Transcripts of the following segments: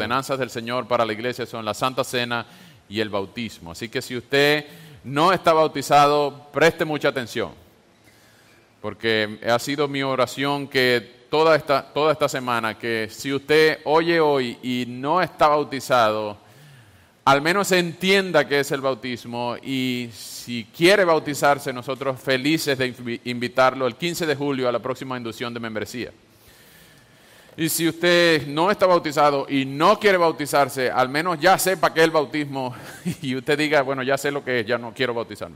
ordenanzas del Señor para la iglesia son la Santa Cena y el bautismo. Así que si usted no está bautizado, preste mucha atención, porque ha sido mi oración que toda esta semana, que si usted oye hoy y no está bautizado, al menos entienda qué es el bautismo, y si quiere bautizarse, nosotros felices de invitarlo el 15 de julio a la próxima inducción de membresía. Y si usted no está bautizado y no quiere bautizarse, al menos ya sepa qué es el bautismo y usted diga, bueno, ya sé lo que es, ya no quiero bautizarme.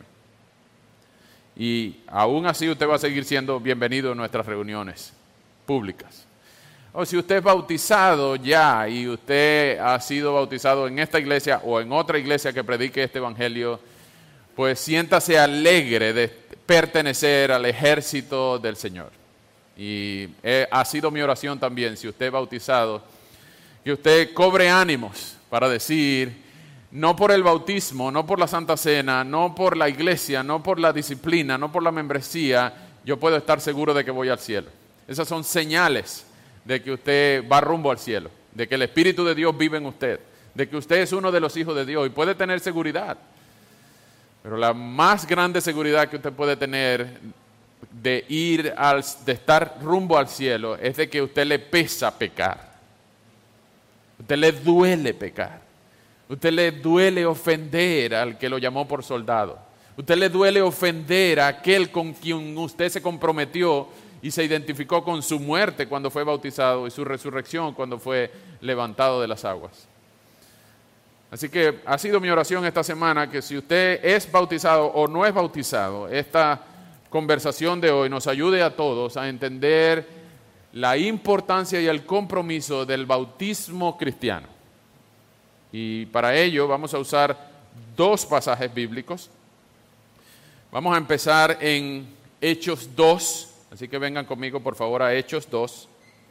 Y aún así usted va a seguir siendo bienvenido en nuestras reuniones públicas. O si usted es bautizado ya y usted ha sido bautizado en esta iglesia o en otra iglesia que predique este evangelio, pues siéntase alegre de pertenecer al ejército del Señor. Y ha sido mi oración también, si usted es bautizado, que usted cobre ánimos para decir, no por el bautismo, no por la Santa Cena, no por la iglesia, no por la disciplina, no por la membresía, yo puedo estar seguro de que voy al cielo. Esas son señales de que usted va rumbo al cielo, de que el Espíritu de Dios vive en usted, de que usted es uno de los hijos de Dios y puede tener seguridad. Pero la más grande seguridad que usted puede tener de estar rumbo al cielo es de que a usted le pesa pecar. A usted le duele pecar. A usted le duele ofender al que lo llamó por soldado. A usted le duele ofender a aquel con quien usted se comprometió y se identificó con su muerte cuando fue bautizado y su resurrección cuando fue levantado de las aguas. Así que ha sido mi oración esta semana que si usted es bautizado o no es bautizado, esta conversación de hoy nos ayude a todos a entender la importancia y el compromiso del bautismo cristiano. Y para ello vamos a usar dos pasajes bíblicos. Vamos a empezar en Hechos 2. Así que vengan conmigo, por favor, a Hechos 2.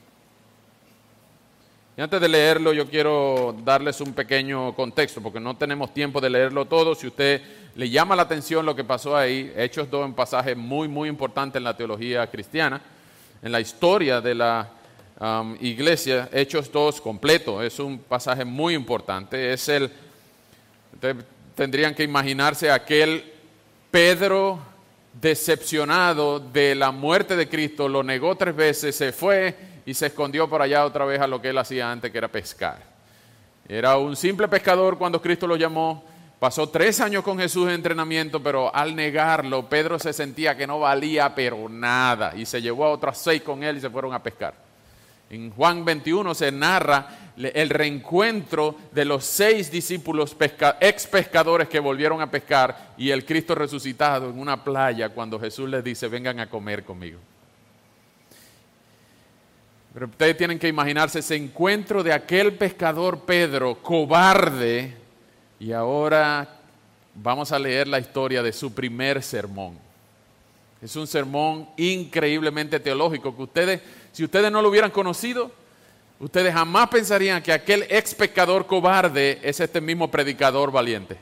Y antes de leerlo, yo quiero darles un pequeño contexto, porque no tenemos tiempo de leerlo todo. Si usted le llama la atención lo que pasó ahí, Hechos 2 es un pasaje muy, muy importante en la teología cristiana, en la historia de la iglesia. Hechos 2 completo es un pasaje muy importante. Ustedes tendrían que imaginarse aquel Pedro decepcionado de la muerte de Cristo, lo negó 3 veces, se fue y se escondió por allá otra vez a lo que él hacía antes, que era pescar. Era un simple pescador cuando Cristo lo llamó, pasó 3 años con Jesús en entrenamiento, pero al negarlo, Pedro se sentía que no valía pero nada, y se llevó a otras 6 con él y se fueron a pescar. En Juan 21 se narra el reencuentro de los 6 discípulos ex pescadores que volvieron a pescar y el Cristo resucitado en una playa cuando Jesús les dice, vengan a comer conmigo. Pero ustedes tienen que imaginarse ese encuentro de aquel pescador Pedro, cobarde, y ahora vamos a leer la historia de su primer sermón. Es un sermón increíblemente teológico que si ustedes no lo hubieran conocido, ustedes jamás pensarían que aquel ex pecador cobarde es este mismo predicador valiente.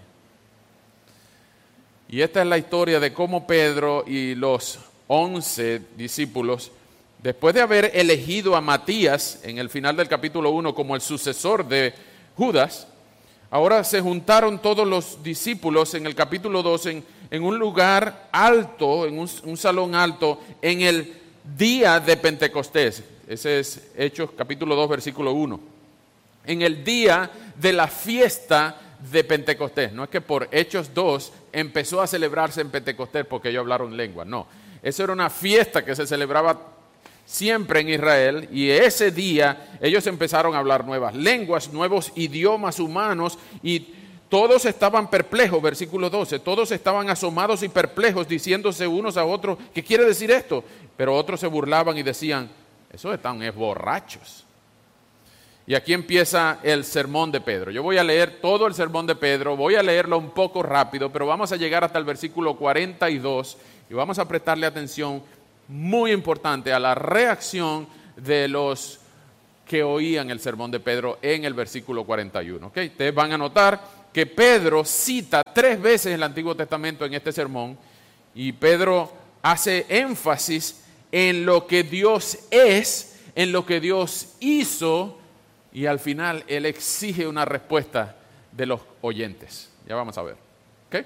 Y esta es la historia de cómo Pedro y los 11 discípulos, después de haber elegido a Matías en el final del capítulo 1 como el sucesor de Judas, ahora se juntaron todos los discípulos en el capítulo 2 en un lugar alto, en un salón alto, en el día de Pentecostés. Ese es Hechos capítulo 2, versículo 1. En el día de la fiesta de Pentecostés. No es que por Hechos 2 empezó a celebrarse en Pentecostés porque ellos hablaron lengua. No, eso era una fiesta que se celebraba siempre en Israel, y ese día ellos empezaron a hablar nuevas lenguas, nuevos idiomas humanos, y todos estaban perplejos, versículo 12, todos estaban asomados y perplejos, diciéndose unos a otros, ¿qué quiere decir esto? Pero otros se burlaban y decían, esos están borrachos. Y aquí empieza el sermón de Pedro. Yo voy a leer todo el sermón de Pedro, voy a leerlo un poco rápido, pero vamos a llegar hasta el versículo 42 y vamos a prestarle atención muy importante a la reacción de los que oían el sermón de Pedro en el versículo 41. ¿Okay? Ustedes van a notar que Pedro cita 3 veces el Antiguo Testamento en este sermón, y Pedro hace énfasis en lo que Dios es, en lo que Dios hizo y al final Él exige una respuesta de los oyentes. Ya vamos a ver. ¿Ok?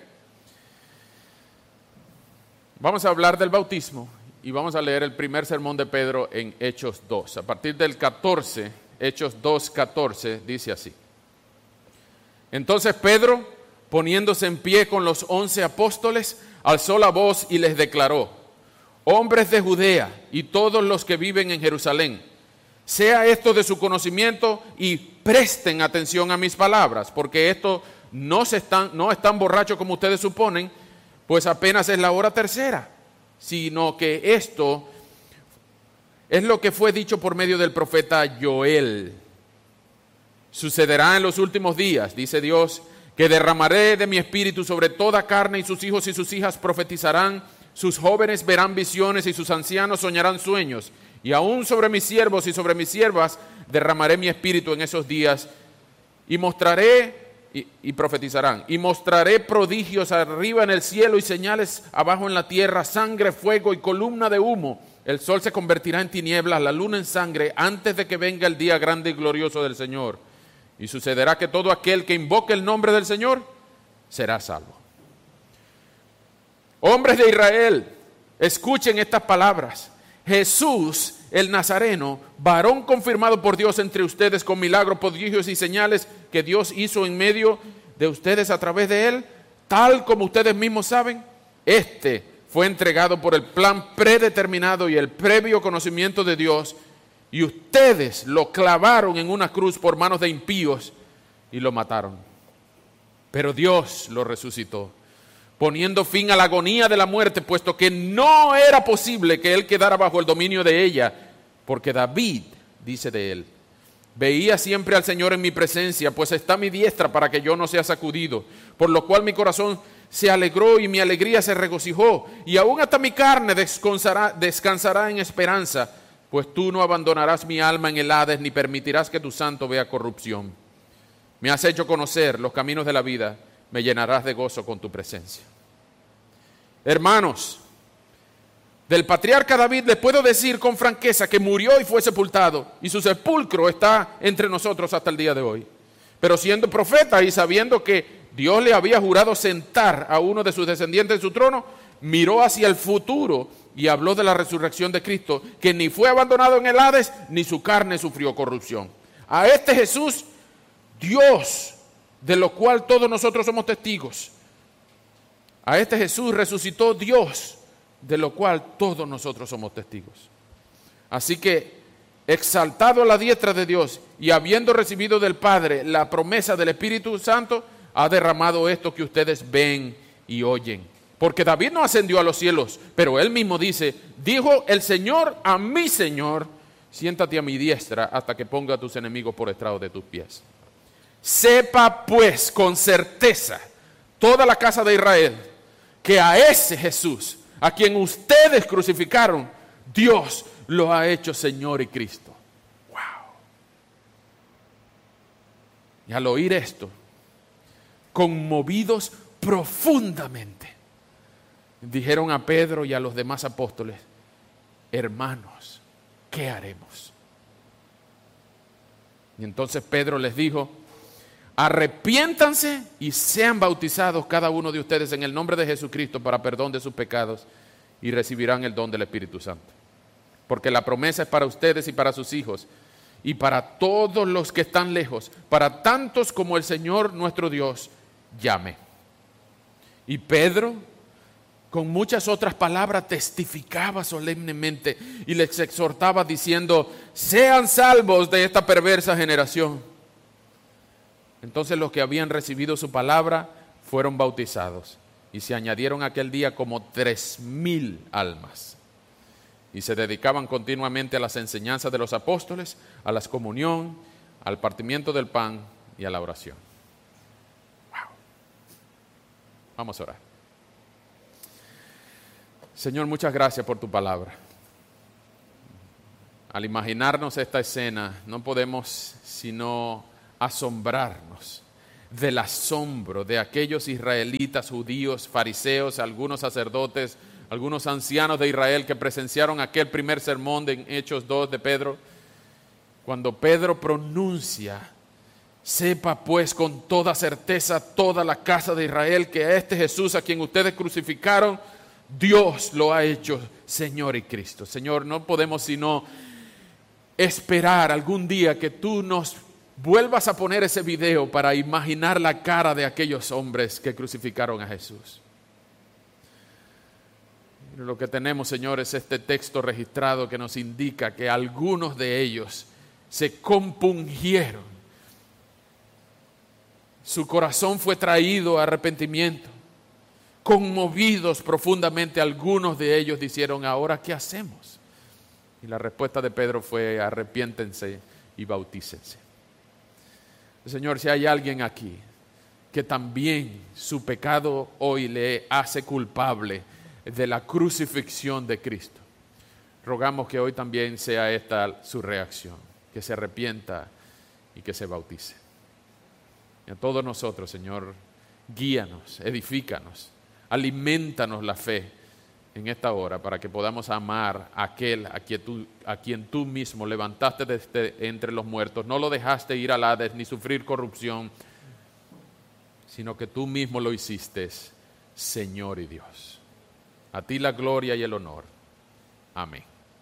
Vamos a hablar del bautismo y vamos a leer el primer sermón de Pedro en Hechos 2. A partir del 14, Hechos 2:14, dice así. Entonces Pedro, poniéndose en pie con los 11 apóstoles, alzó la voz y les declaró: hombres de Judea y todos los que viven en Jerusalén, sea esto de su conocimiento y presten atención a mis palabras, porque esto no es tan borracho como ustedes suponen, pues apenas es la hora tercera, sino que esto es lo que fue dicho por medio del profeta Joel. Sucederá en los últimos días, dice Dios, que derramaré de mi espíritu sobre toda carne, y sus hijos y sus hijas profetizarán, sus jóvenes verán visiones y sus ancianos soñarán sueños, y aún sobre mis siervos y sobre mis siervas derramaré mi espíritu en esos días, y mostraré y profetizarán, y mostraré prodigios arriba en el cielo y señales abajo en la tierra, sangre, fuego y columna de humo. El sol se convertirá en tinieblas, la luna en sangre, antes de que venga el día grande y glorioso del Señor. Y sucederá que todo aquel que invoque el nombre del Señor será salvo. Hombres de Israel, escuchen estas palabras. Jesús, el Nazareno, varón confirmado por Dios entre ustedes con milagros, prodigios y señales que Dios hizo en medio de ustedes a través de él, tal como ustedes mismos saben, este fue entregado por el plan predeterminado y el previo conocimiento de Dios, y ustedes lo clavaron en una cruz por manos de impíos y lo mataron. Pero Dios lo resucitó, poniendo fin a la agonía de la muerte, puesto que no era posible que él quedara bajo el dominio de ella, porque David, dice de él, veía siempre al Señor en mi presencia, pues está a mi diestra para que yo no sea sacudido, por lo cual mi corazón se alegró y mi alegría se regocijó, y aún hasta mi carne descansará en esperanza, pues tú no abandonarás mi alma en el Hades, ni permitirás que tu santo vea corrupción. Me has hecho conocer los caminos de la vida, me llenarás de gozo con tu presencia. Hermanos, del patriarca David les puedo decir con franqueza que murió y fue sepultado, y su sepulcro está entre nosotros hasta el día de hoy. Pero siendo profeta y sabiendo que Dios le había jurado sentar a uno de sus descendientes en su trono, miró hacia el futuro y habló de la resurrección de Cristo, que ni fue abandonado en el Hades, ni su carne sufrió corrupción. A este Jesús, Dios, de lo cual todos nosotros somos testigos, a este Jesús resucitó Dios, de lo cual todos nosotros somos testigos. Así que, exaltado a la diestra de Dios y habiendo recibido del Padre la promesa del Espíritu Santo, ha derramado esto que ustedes ven y oyen. Porque David no ascendió a los cielos, pero él mismo dice, dijo el Señor a mi Señor, siéntate a mi diestra hasta que ponga a tus enemigos por estrado de tus pies. Sepa pues con certeza toda la casa de Israel que a ese Jesús, a quien ustedes crucificaron, Dios lo ha hecho Señor y Cristo. ¡Wow! Y al oír esto, conmovidos profundamente, dijeron a Pedro y a los demás apóstoles, hermanos, ¿qué haremos? Y entonces Pedro les dijo, arrepiéntanse y sean bautizados cada uno de ustedes en el nombre de Jesucristo para perdón de sus pecados y recibirán el don del Espíritu Santo. Porque la promesa es para ustedes y para sus hijos y para todos los que están lejos, para tantos como el Señor nuestro Dios llame. Y Pedro, con muchas otras palabras, testificaba solemnemente y les exhortaba diciendo, sean salvos de esta perversa generación. Entonces los que habían recibido su palabra fueron bautizados y se añadieron aquel día como 3,000 almas. Y se dedicaban continuamente a las enseñanzas de los apóstoles, a la comunión, al partimiento del pan y a la oración. Wow. Vamos a orar. Señor, muchas gracias por tu palabra. Al imaginarnos esta escena, no podemos sino asombrarnos del asombro de aquellos israelitas, judíos, fariseos, algunos sacerdotes, algunos ancianos de Israel que presenciaron aquel primer sermón de Hechos 2 de Pedro, cuando Pedro pronuncia: sepa pues con toda certeza toda la casa de Israel que a este Jesús a quien ustedes crucificaron, Dios lo ha hecho Señor y Cristo. Señor, no podemos sino esperar algún día que tú nos vuelvas a poner ese video para imaginar la cara de aquellos hombres que crucificaron a Jesús. Lo que tenemos, Señor, es este texto registrado que nos indica que algunos de ellos se compungieron. Su corazón fue traído a arrepentimiento. Conmovidos profundamente, algunos de ellos dijeron: ¿ahora qué hacemos? Y la respuesta de Pedro fue: arrepiéntense y bautícense. Señor, si hay alguien aquí que también su pecado hoy le hace culpable de la crucifixión de Cristo, rogamos que hoy también sea esta su reacción, que se arrepienta y que se bautice. Y a todos nosotros, Señor, guíanos, edifícanos, alimentanos la fe en esta hora para que podamos amar a aquel a quien tú mismo levantaste desde entre los muertos. No lo dejaste ir al Hades ni sufrir corrupción, sino que tú mismo lo hiciste, Señor y Dios. A ti la gloria y el honor. Amén.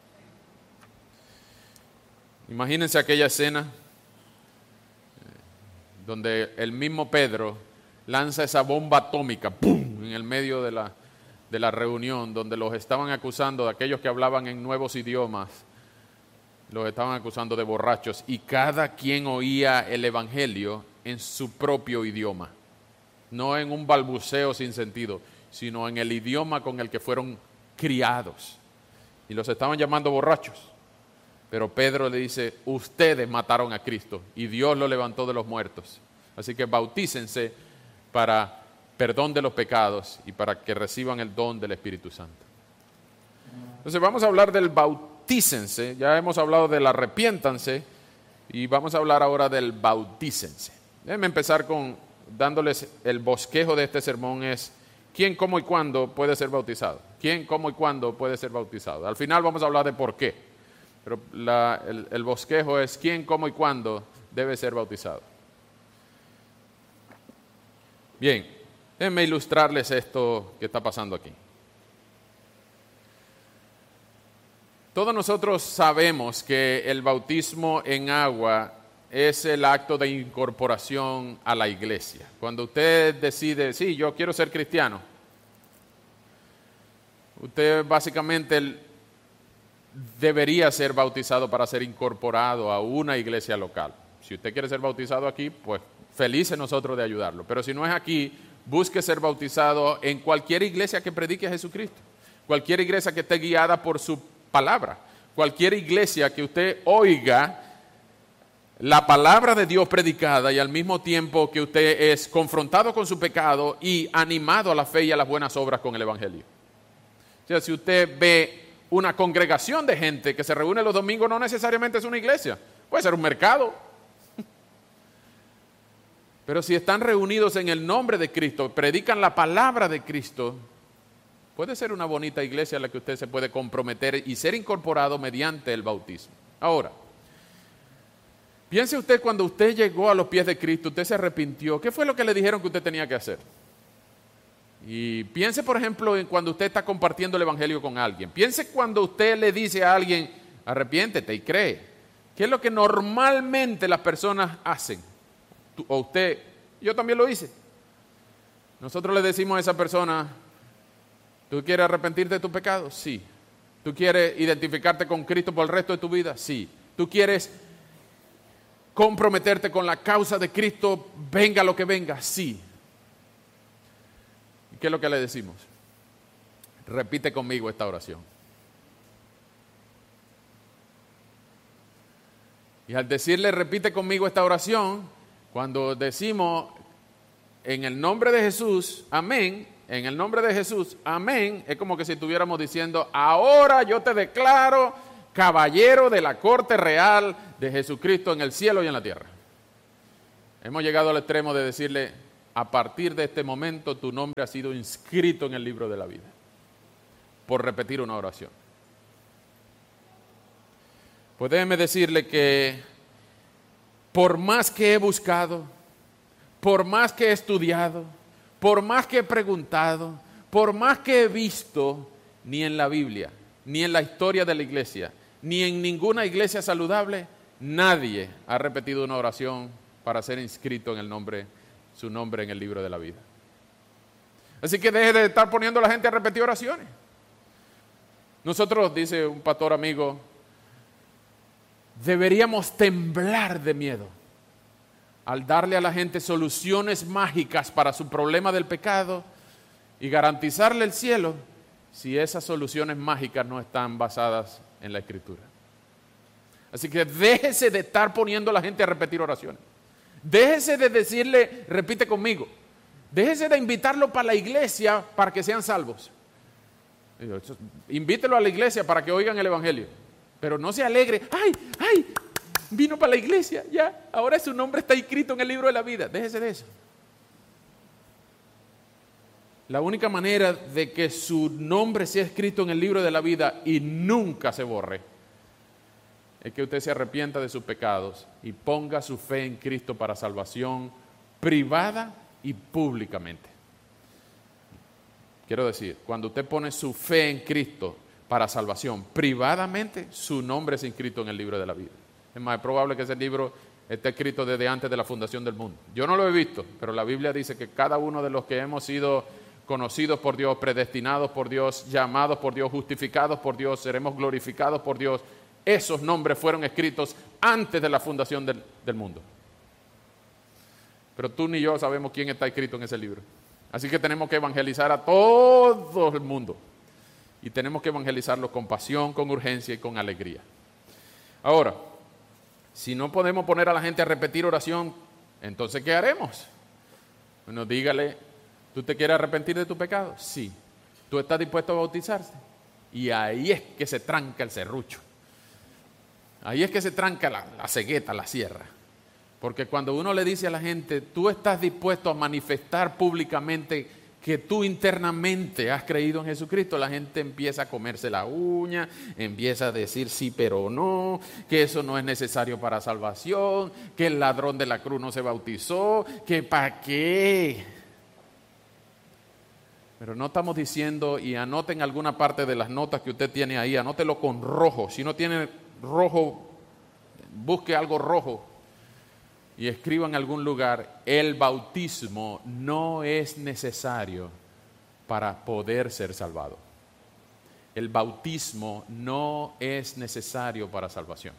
Imagínense aquella escena donde el mismo Pedro lanza esa bomba atómica, ¡pum!, en el medio de la reunión, donde los estaban acusando, de aquellos que hablaban en nuevos idiomas, los estaban acusando de borrachos, y cada quien oía el evangelio en su propio idioma, no en un balbuceo sin sentido, sino en el idioma con el que fueron criados, y los estaban llamando borrachos. Pero Pedro le dice: ustedes mataron a Cristo y Dios lo levantó de los muertos. Así que bautícense para perdón de los pecados y para que reciban el don del Espíritu Santo. Entonces vamos a hablar del bautícense. Ya hemos hablado del arrepiéntanse y vamos a hablar ahora del bautícense. Déjenme empezar dándoles el bosquejo de este sermón: es quién, cómo y cuándo puede ser bautizado. ¿Quién, cómo y cuándo puede ser bautizado? Al final vamos a hablar de por qué. Pero el bosquejo es quién, cómo y cuándo debe ser bautizado. Bien, déjenme ilustrarles esto que está pasando aquí. Todos nosotros sabemos que el bautismo en agua es el acto de incorporación a la iglesia. Cuando usted decide: sí, yo quiero ser cristiano, usted básicamente debería ser bautizado para ser incorporado a una iglesia local. Si usted quiere ser bautizado aquí, pues felices nosotros de ayudarlo. Pero si no es aquí, busque ser bautizado en cualquier iglesia que predique a Jesucristo, cualquier iglesia que esté guiada por su palabra, cualquier iglesia que usted oiga la palabra de Dios predicada y al mismo tiempo que usted es confrontado con su pecado y animado a la fe y a las buenas obras con el evangelio. O sea, si usted ve una congregación de gente que se reúne los domingos, no necesariamente es una iglesia, puede ser un mercado. Pero si están reunidos en el nombre de Cristo, predican la palabra de Cristo, puede ser una bonita iglesia a la que usted se puede comprometer y ser incorporado mediante el bautismo. Ahora, piense usted, cuando usted llegó a los pies de Cristo, usted se arrepintió, ¿qué fue lo que le dijeron que usted tenía que hacer? Y piense, por ejemplo, en cuando usted está compartiendo el evangelio con alguien. Piense cuando usted le dice a alguien: arrepiéntete y cree. ¿Qué es lo que normalmente las personas hacen? O usted, yo también lo hice. Nosotros le decimos a esa persona: ¿tú quieres arrepentirte de tu pecado? Sí. ¿Tú quieres identificarte con Cristo por el resto de tu vida? Sí. ¿Tú quieres comprometerte con la causa de Cristo, venga lo que venga? Sí. ¿Qué es lo que le decimos? Repite conmigo esta oración. Y al decirle repite conmigo esta oración, cuando decimos en el nombre de Jesús, amén, en el nombre de Jesús, amén, es como que si estuviéramos diciendo: ahora yo te declaro caballero de la corte real de Jesucristo en el cielo y en la tierra. Hemos llegado al extremo de decirle: a partir de este momento tu nombre ha sido inscrito en el libro de la vida, por repetir una oración. Pues déjeme decirle que por más que he buscado, por más que he estudiado, por más que he preguntado, por más que he visto, ni en la Biblia, ni en la historia de la iglesia, ni en ninguna iglesia saludable, nadie ha repetido una oración para ser inscrito en su nombre en el libro de la vida. Así que deje de estar poniendo a la gente a repetir oraciones. Nosotros, dice un pastor amigo, deberíamos temblar de miedo al darle a la gente soluciones mágicas para su problema del pecado y garantizarle el cielo si esas soluciones mágicas no están basadas en la Escritura. Así que déjese de estar poniendo a la gente a repetir oraciones. Déjese de decirle, repite conmigo. Déjese de invitarlo para la iglesia para que sean salvos. Invítelo a la iglesia para que oigan el evangelio. Pero no se alegre. ¡Ay! Vino para la iglesia, ya. Ahora su nombre está inscrito en el libro de la vida. Déjese de eso. La única manera de que su nombre sea escrito en el libro de la vida y nunca se borre es que usted se arrepienta de sus pecados y ponga su fe en Cristo para salvación privada y públicamente. Quiero decir, cuando usted pone su fe en Cristo para salvación privadamente, su nombre es inscrito en el libro de la vida. Es más, es probable que ese libro esté escrito desde antes de la fundación del mundo. Yo no lo he visto, pero la Biblia dice que cada uno de los que hemos sido conocidos por Dios, predestinados por Dios, llamados por Dios, justificados por Dios, seremos glorificados por Dios, esos nombres fueron escritos antes de la fundación del mundo. Pero tú ni yo sabemos quién está escrito en ese libro. Así que tenemos que evangelizar a todo el mundo. Y tenemos que evangelizarlo con pasión, con urgencia y con alegría. Ahora, si no podemos poner a la gente a repetir oración, entonces ¿qué haremos? Bueno, dígale, ¿tú te quieres arrepentir de tu pecado? Sí. ¿Tú estás dispuesto a bautizarse? Y ahí es que se tranca el serrucho. Ahí es que se tranca la cegueta, la sierra. Porque cuando uno le dice a la gente, tú estás dispuesto a manifestar públicamente que tú internamente has creído en Jesucristo, la gente empieza a comerse la uña, empieza a decir sí pero no, que eso no es necesario para salvación, que el ladrón de la cruz no se bautizó, que para qué. Pero no estamos diciendo, y anoten alguna parte de las notas que usted tiene ahí, anótelo con rojo. Si no tiene rojo, busque algo rojo y escriba en algún lugar, el bautismo no es necesario para poder ser salvado. El bautismo no es necesario para salvación.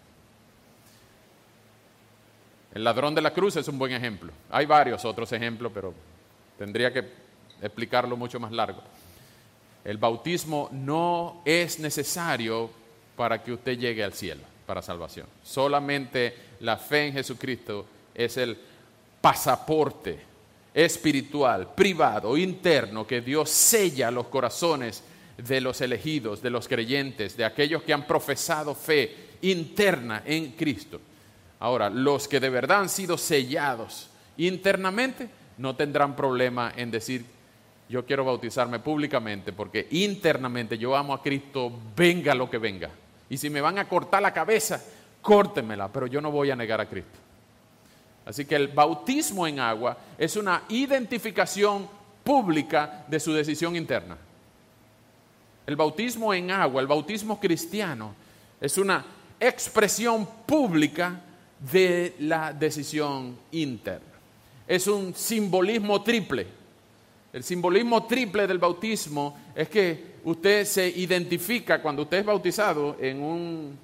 El ladrón de la cruz es un buen ejemplo. Hay varios otros ejemplos, pero tendría que explicarlo mucho más largo. El bautismo no es necesario para que usted llegue al cielo, para salvación. Solamente la fe en Jesucristo es el pasaporte espiritual, privado, interno, que Dios sella los corazones de los elegidos, de los creyentes, de aquellos que han profesado fe interna en Cristo. Ahora, los que de verdad han sido sellados internamente no tendrán problema en decir, yo quiero bautizarme públicamente porque internamente yo amo a Cristo, venga lo que venga. Y si me van a cortar la cabeza, córtenmela, pero yo no voy a negar a Cristo. Así que el bautismo en agua es una identificación pública de su decisión interna. El bautismo en agua, el bautismo cristiano, es una expresión pública de la decisión interna. Es un simbolismo triple. El simbolismo triple del bautismo es que usted se identifica cuando usted es bautizado en un...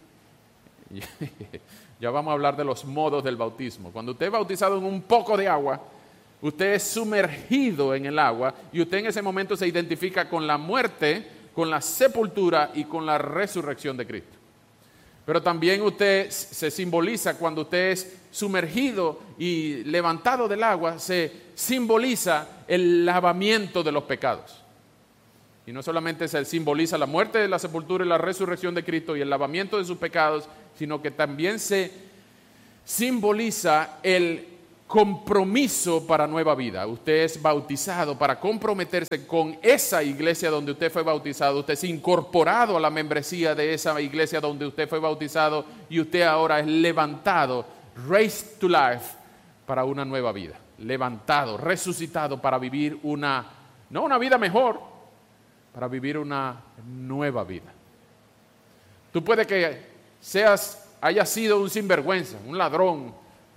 Ya vamos a hablar de los modos del bautismo. Cuando usted es bautizado en un poco de agua, usted es sumergido en el agua y usted en ese momento se identifica con la muerte, con la sepultura y con la resurrección de Cristo. Pero también usted se simboliza cuando usted es sumergido y levantado del agua, se simboliza el lavamiento de los pecados. Y no solamente se simboliza la muerte, la sepultura y la resurrección de Cristo y el lavamiento de sus pecados, sino que también se simboliza el compromiso para nueva vida. Usted es bautizado para comprometerse con esa iglesia donde usted fue bautizado. Usted es incorporado a la membresía de esa iglesia donde usted fue bautizado y usted ahora es levantado, raised to life para una nueva vida, levantado, resucitado para vivir no una vida mejor, para vivir una nueva vida. Tú puede que hayas sido un sinvergüenza, un ladrón,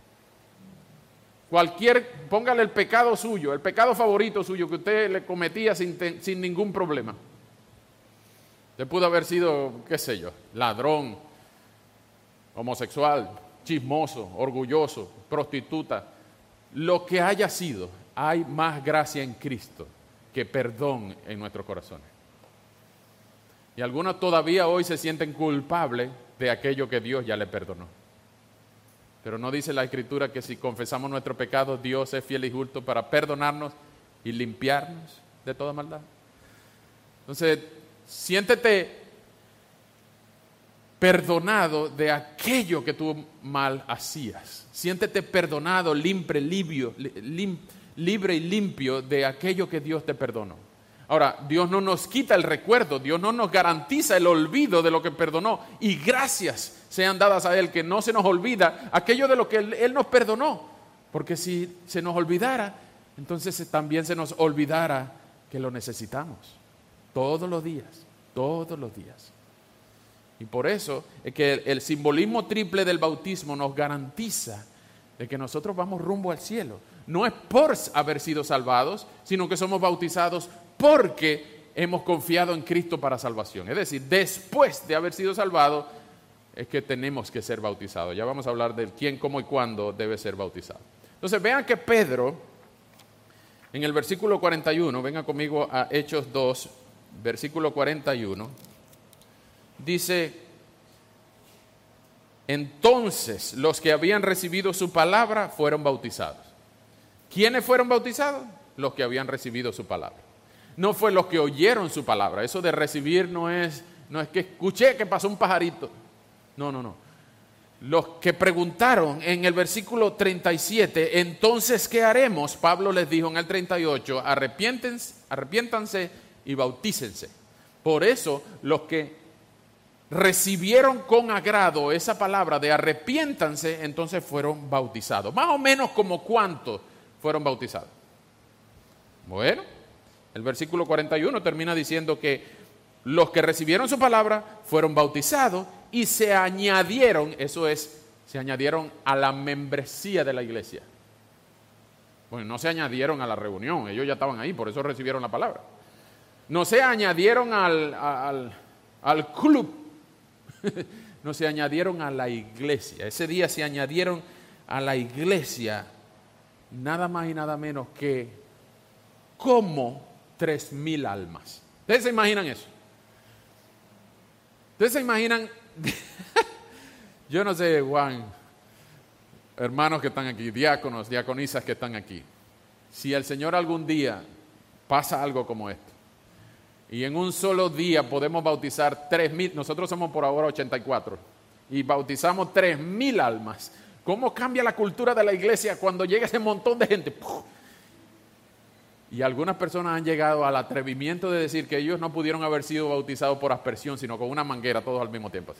póngale el pecado suyo, el pecado favorito suyo que usted le cometía sin ningún problema. Usted pudo haber sido, qué sé yo, ladrón, homosexual, chismoso, orgulloso, prostituta. Lo que haya sido, hay más gracia en Cristo que perdón en nuestros corazones. Y algunos todavía hoy se sienten culpables de aquello que Dios ya le perdonó. Pero no dice la Escritura que si confesamos nuestro pecado, Dios es fiel y justo para perdonarnos y limpiarnos de toda maldad. Entonces, siéntete perdonado de aquello que tú mal hacías. Siéntete perdonado, libre y limpio de aquello que Dios te perdonó. Ahora, Dios no nos quita el recuerdo, Dios no nos garantiza el olvido de lo que perdonó. Y gracias sean dadas a Él, que no se nos olvida aquello de lo que Él nos perdonó. Porque si se nos olvidara, entonces también se nos olvidara que lo necesitamos. Todos los días, todos los días. Y por eso es que el simbolismo triple del bautismo nos garantiza de que nosotros vamos rumbo al cielo. No es por haber sido salvados, sino que somos bautizados porque hemos confiado en Cristo para salvación. Es decir, después de haber sido salvados es que tenemos que ser bautizados. Ya vamos a hablar de quién, cómo y cuándo debe ser bautizado. Entonces vean que Pedro, en el versículo 41, vengan conmigo a Hechos 2, versículo 41, dice: entonces los que habían recibido su palabra fueron bautizados. ¿Quiénes fueron bautizados? Los que habían recibido su palabra. No fue los que oyeron su palabra. Eso de recibir no es que escuché que pasó un pajarito. No. Los que preguntaron en el versículo 37, entonces ¿qué haremos? Pablo les dijo en el 38, arrepiéntanse y bautícense. Por eso los que recibieron con agrado esa palabra de arrepiéntanse, entonces fueron bautizados. Más o menos como cuántos fueron bautizados. Bueno, el versículo 41 termina diciendo que los que recibieron su palabra fueron bautizados y se añadieron, se añadieron a la membresía de la iglesia. Bueno, no se añadieron a la reunión, ellos ya estaban ahí, por eso recibieron la palabra. No se añadieron al club, no, se añadieron a la iglesia. Ese día se añadieron a la iglesia nada más y nada menos que como 3,000 almas. ¿Ustedes se imaginan eso? ¿Ustedes se imaginan? Yo no sé, Juan, hermanos que están aquí, diáconos, diaconisas que están aquí, si el Señor algún día pasa algo como esto, y en un solo día podemos bautizar 3,000, nosotros somos por ahora 84, y bautizamos 3,000 almas. ¿Cómo cambia la cultura de la iglesia cuando llega ese montón de gente? ¡Puf! Y algunas personas han llegado al atrevimiento de decir que ellos no pudieron haber sido bautizados por aspersión, sino con una manguera todos al mismo tiempo. Así.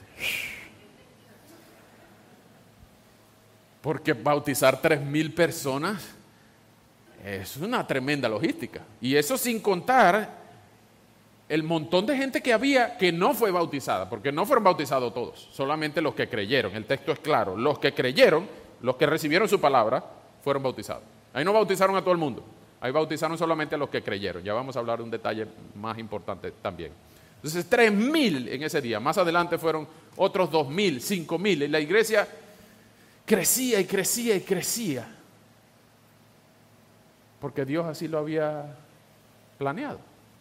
Porque bautizar 3,000 personas es una tremenda logística. Y eso sin contar el montón de gente que había que no fue bautizada, porque no fueron bautizados todos, solamente los que creyeron. El texto es claro, los que creyeron, los que recibieron su palabra, fueron bautizados. Ahí no bautizaron a todo el mundo, ahí bautizaron solamente a los que creyeron. Ya vamos a hablar de un detalle más importante también. Entonces 3,000 en ese día, más adelante fueron otros 2,000, 5,000, y la iglesia crecía y crecía y crecía, porque Dios así lo había planeado.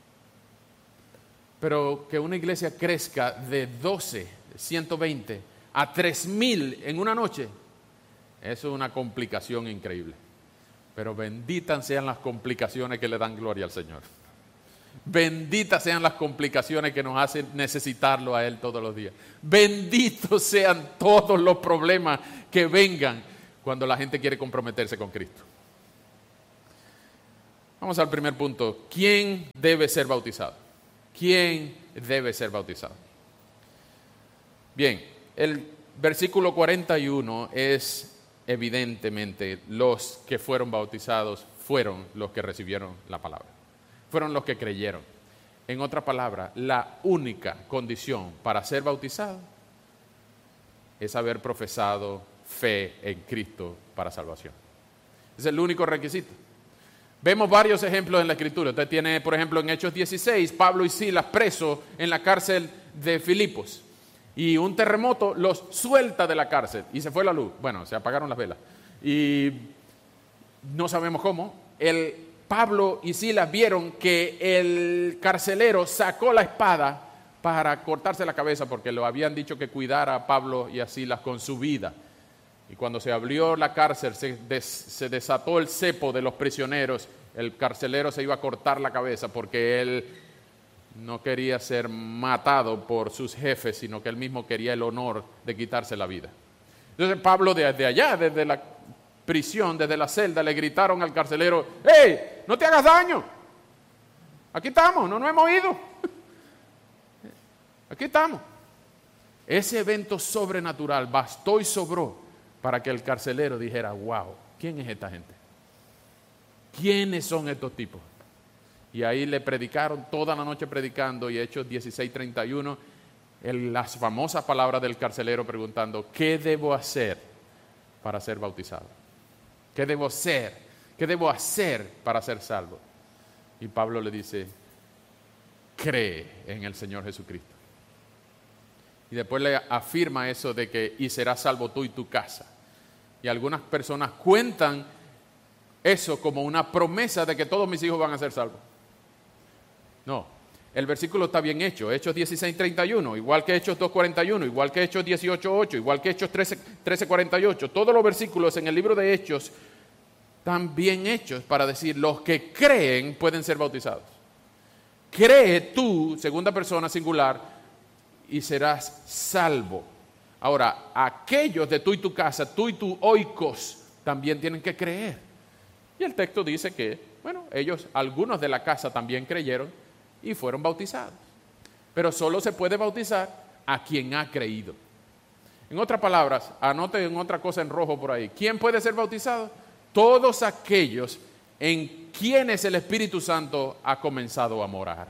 Pero que una iglesia crezca de 12, 120 a 3,000 en una noche, eso es una complicación increíble. Pero benditas sean las complicaciones que le dan gloria al Señor. Benditas sean las complicaciones que nos hacen necesitarlo a Él todos los días. Benditos sean todos los problemas que vengan cuando la gente quiere comprometerse con Cristo. Vamos al primer punto. ¿Quién debe ser bautizado? ¿Quién debe ser bautizado? Bien, el versículo 41 es evidentemente los que fueron bautizados fueron los que recibieron la palabra. Fueron los que creyeron. En otra palabra, la única condición para ser bautizado es haber profesado fe en Cristo para salvación. Es el único requisito. Vemos varios ejemplos en la Escritura. Usted tiene, por ejemplo, en Hechos 16, Pablo y Silas presos en la cárcel de Filipos. Y un terremoto los suelta de la cárcel y se fue la luz. Bueno, se apagaron las velas. Y no sabemos cómo. Pablo y Silas vieron que el carcelero sacó la espada para cortarse la cabeza porque lo habían dicho que cuidara a Pablo y a Silas con su vida. Y cuando se abrió la cárcel, se desató el cepo de los prisioneros. El carcelero se iba a cortar la cabeza porque él no quería ser matado por sus jefes, sino que él mismo quería el honor de quitarse la vida. Entonces Pablo desde allá, desde la prisión, desde la celda, le gritaron al carcelero: ¡Hey, no te hagas daño! Aquí estamos, no nos hemos ido. Aquí estamos. Ese evento sobrenatural bastó y sobró para que el carcelero dijera: wow, ¿quién es esta gente? ¿Quiénes son estos tipos? Y ahí le predicaron toda la noche predicando, y Hechos 16:31, las famosas palabras del carcelero preguntando: ¿qué debo hacer para ser bautizado? ¿Qué debo hacer? ¿Qué debo hacer para ser salvo? Y Pablo le dice: cree en el Señor Jesucristo. Y después le afirma eso de que y serás salvo tú y tu casa. Y algunas personas cuentan eso como una promesa de que todos mis hijos van a ser salvos. No, el versículo está bien hecho. Hechos 16:31, igual que Hechos 2:41, igual que Hechos 18:8, igual que Hechos 13:48. Todos los versículos en el libro de Hechos están bien hechos para decir: los que creen pueden ser bautizados. Cree tú, segunda persona singular, y serás salvo. Ahora, aquellos de tú y tu casa, tú y tu oikos, también tienen que creer. Y el texto dice que, bueno, ellos, algunos de la casa también creyeron y fueron bautizados. Pero solo se puede bautizar a quien ha creído. En otras palabras, anoten otra cosa en rojo por ahí. ¿Quién puede ser bautizado? Todos aquellos en quienes el Espíritu Santo ha comenzado a morar.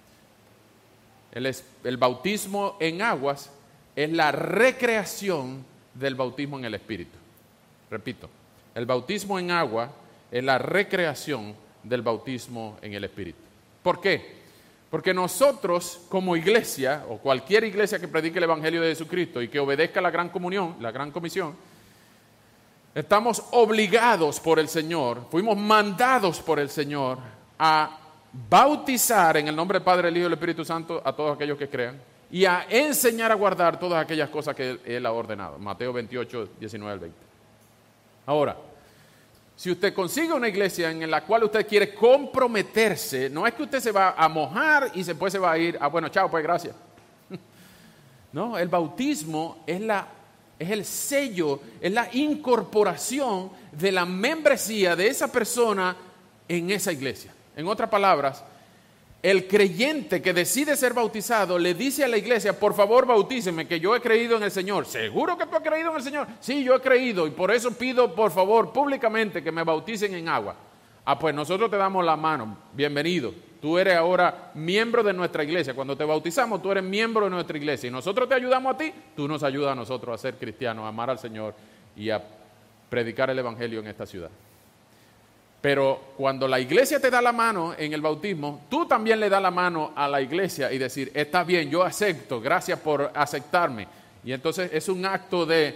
El bautismo en aguas es la recreación del bautismo en el Espíritu. Repito, el bautismo en agua es la recreación del bautismo en el Espíritu. ¿Por qué? Porque nosotros como iglesia, o cualquier iglesia que predique el Evangelio de Jesucristo y que obedezca la gran comunión, la gran comisión, estamos obligados por el Señor, fuimos mandados por el Señor a bautizar en el nombre del Padre, el Hijo y el Espíritu Santo a todos aquellos que crean y a enseñar a guardar todas aquellas cosas que Él ha ordenado. Mateo 28, 19 al 20. Ahora, si usted consigue una iglesia en la cual usted quiere comprometerse, no es que usted se va a mojar y después se va a ir, bueno, chao, pues gracias. No, el bautismo es el sello, es la incorporación de la membresía de esa persona en esa iglesia. En otras palabras, el creyente que decide ser bautizado le dice a la iglesia: por favor, bautíceme, que yo he creído en el Señor. ¿Seguro que tú has creído en el Señor? Sí, yo he creído, y por eso pido, por favor, públicamente que me bauticen en agua. Pues nosotros te damos la mano, bienvenido. Tú eres ahora miembro de nuestra iglesia. Cuando te bautizamos, tú eres miembro de nuestra iglesia. Y nosotros te ayudamos a ti, tú nos ayudas a nosotros a ser cristianos, a amar al Señor y a predicar el Evangelio en esta ciudad. Pero cuando la iglesia te da la mano en el bautismo, tú también le das la mano a la iglesia y decir: está bien, yo acepto, gracias por aceptarme. Y entonces es un acto de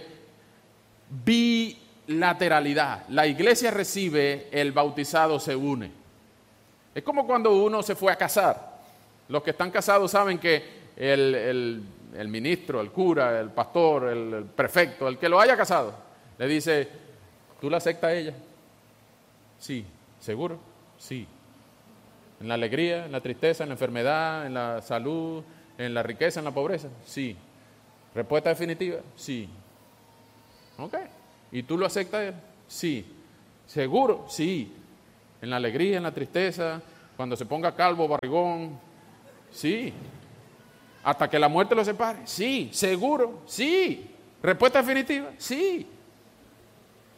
bilateralidad. La iglesia recibe, el bautizado se une. Es como cuando uno se fue a casar. Los que están casados saben que el ministro, el cura, el pastor, el prefecto, el que lo haya casado, le dice: ¿tú la aceptas a ella? Sí. ¿Seguro? Sí. ¿En la alegría, en la tristeza, en la enfermedad, en la salud, en la riqueza, en la pobreza? Sí. ¿Respuesta definitiva? Sí. Ok. ¿Y tú lo aceptas a él? Sí. ¿Seguro? Sí. ¿En la alegría, en la tristeza, cuando se ponga calvo, barrigón? Sí. ¿Hasta que la muerte lo separe? Sí. ¿Seguro? Sí. ¿Respuesta definitiva? Sí.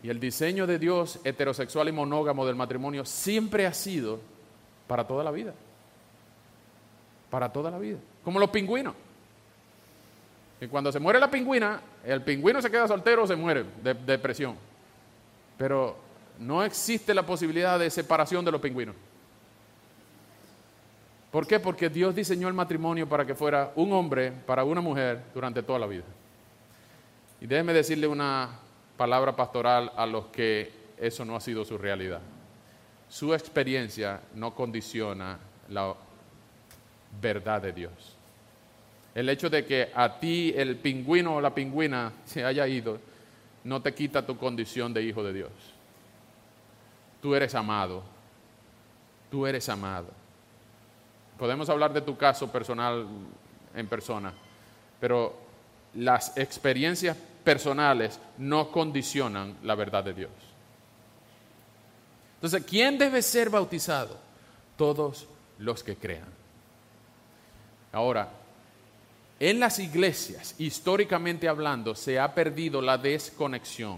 Y el diseño de Dios heterosexual y monógamo del matrimonio siempre ha sido para toda la vida. Para toda la vida. Como los pingüinos. Que cuando se muere la pingüina, el pingüino se queda soltero o se muere de depresión. Pero no existe la posibilidad de separación de los pingüinos. ¿Por qué? Porque Dios diseñó el matrimonio para que fuera un hombre para una mujer durante toda la vida. Y déjeme decirle una palabra pastoral a los que eso no ha sido su realidad. Su experiencia no condiciona la verdad de Dios. El hecho de que a ti el pingüino o la pingüina se haya ido no te quita tu condición de hijo de Dios. Tú eres amado. Tú eres amado. Podemos hablar de tu caso personal en persona, pero las experiencias personales no condicionan la verdad de Dios. Entonces, ¿quién debe ser bautizado? Todos los que crean. Ahora, en las iglesias, históricamente hablando, se ha perdido la desconexión.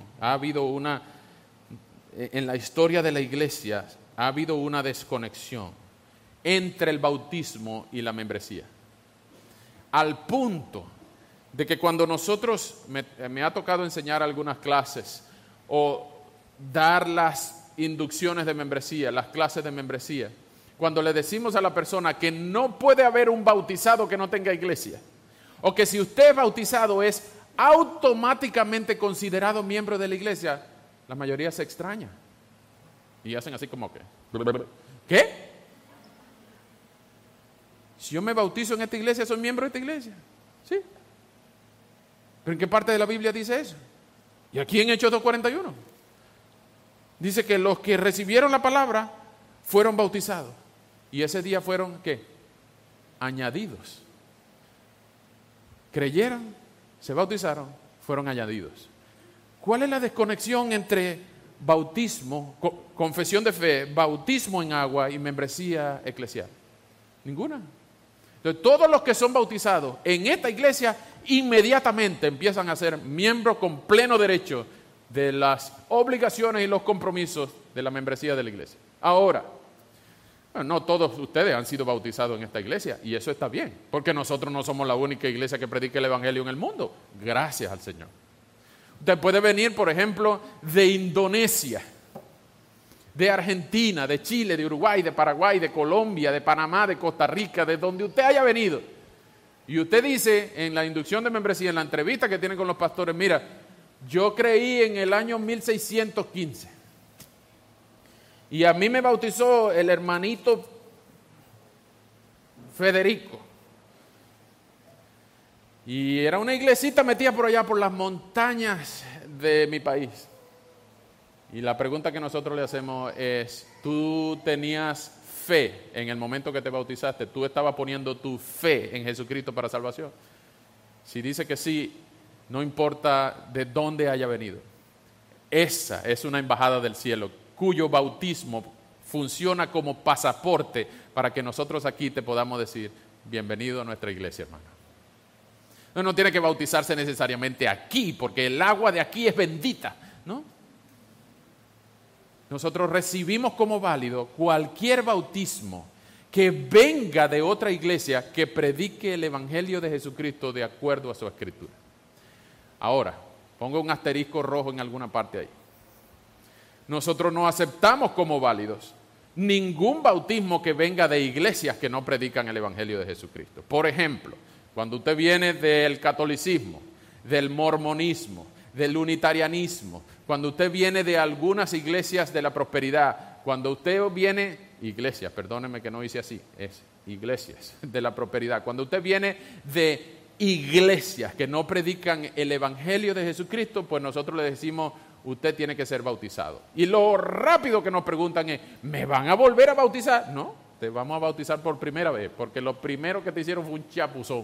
En la historia de la iglesia, ha habido una desconexión entre el bautismo y la membresía. Al punto de que cuando nosotros, me ha tocado enseñar algunas clases o dar las inducciones de membresía, las clases de membresía, cuando le decimos a la persona que no puede haber un bautizado que no tenga iglesia, o que si usted es bautizado es automáticamente considerado miembro de la iglesia, la mayoría se extraña y hacen así como que, ¿qué? Si yo me bautizo en esta iglesia, soy miembro de esta iglesia. Sí. ¿Pero en qué parte de la Biblia dice eso? Y aquí en Hechos 2:41 dice que los que recibieron la palabra fueron bautizados. Y ese día fueron, ¿qué? Añadidos. Creyeron, se bautizaron, fueron añadidos. ¿Cuál es la desconexión entre bautismo, confesión de fe, bautismo en agua y membresía eclesial? Ninguna. Entonces, todos los que son bautizados en esta iglesia inmediatamente empiezan a ser miembros con pleno derecho de las obligaciones y los compromisos de la membresía de la iglesia. Ahora, no todos ustedes han sido bautizados en esta iglesia y eso está bien, porque nosotros no somos la única iglesia que predica el evangelio en el mundo. Gracias al Señor. Usted puede venir, por ejemplo, de Indonesia, de Argentina, de Chile, de Uruguay, de Paraguay, de Colombia, de Panamá, de Costa Rica, de donde usted haya venido. Y usted dice en la inducción de membresía, en la entrevista que tiene con los pastores, mira, yo creí en el año 1615 y a mí me bautizó el hermanito Federico. Y era una iglesita metida por allá por las montañas de mi país. Y la pregunta que nosotros le hacemos es, ¿tú tenías fe en el momento que te bautizaste? ¿Tú estabas poniendo tu fe en Jesucristo para salvación? Si dice que sí, no importa de dónde haya venido. Esa es una embajada del cielo, cuyo bautismo funciona como pasaporte para que nosotros aquí te podamos decir, bienvenido a nuestra iglesia, hermano. No tiene que bautizarse necesariamente aquí, porque el agua de aquí es bendita, ¿no? Nosotros recibimos como válido cualquier bautismo que venga de otra iglesia que predique el evangelio de Jesucristo de acuerdo a su escritura. Ahora, pongo un asterisco rojo en alguna parte ahí. Nosotros no aceptamos como válidos ningún bautismo que venga de iglesias que no predican el evangelio de Jesucristo. Por ejemplo, cuando usted viene del catolicismo, del mormonismo, del unitarianismo, cuando usted viene de algunas iglesias de la prosperidad, cuando usted viene, iglesias, perdóneme que no hice así, es iglesias de la prosperidad, cuando usted viene de iglesias que no predican el evangelio de Jesucristo, pues nosotros le decimos, usted tiene que ser bautizado. Y lo rápido que nos preguntan es, ¿me van a volver a bautizar? No, te vamos a bautizar por primera vez, porque lo primero que te hicieron fue un chapuzón.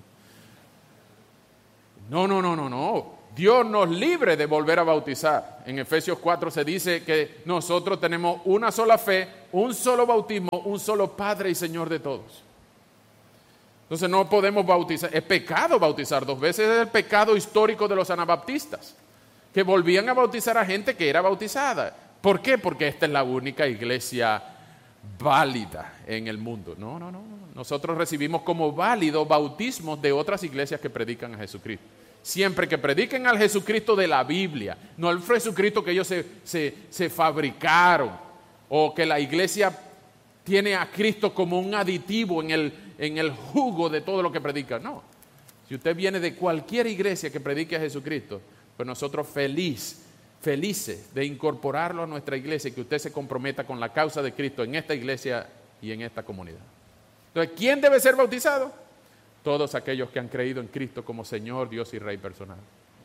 No. Dios nos libre de volver a bautizar. En Efesios 4 se dice que nosotros tenemos una sola fe, un solo bautismo, un solo Padre y Señor de todos. Entonces no podemos bautizar. Es pecado bautizar dos veces. Es el pecado histórico de los anabaptistas, que volvían a bautizar a gente que era bautizada. ¿Por qué? Porque esta es la única iglesia válida en el mundo. No. Nosotros recibimos como válido bautismos de otras iglesias que predican a Jesucristo. Siempre que prediquen al Jesucristo de la Biblia, no al Jesucristo que ellos se fabricaron, o que la iglesia tiene a Cristo como un aditivo en el jugo de todo lo que predica. No. Si usted viene de cualquier iglesia que predique a Jesucristo, pues nosotros felices de incorporarlo a nuestra iglesia y que usted se comprometa con la causa de Cristo en esta iglesia y en esta comunidad. Entonces, ¿quién debe ser bautizado? Todos aquellos que han creído en Cristo como Señor, Dios y Rey personal.